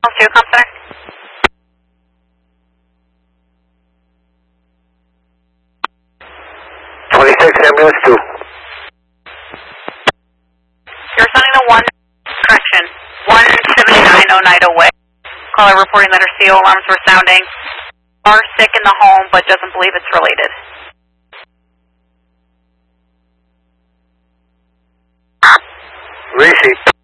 2, come center. 26 ambulance 2. You're sending to 1, correction, 179 Oneida Way. Caller reporting that her CO alarms were sounding. Are sick in the home, but doesn't believe it's related. Receipt.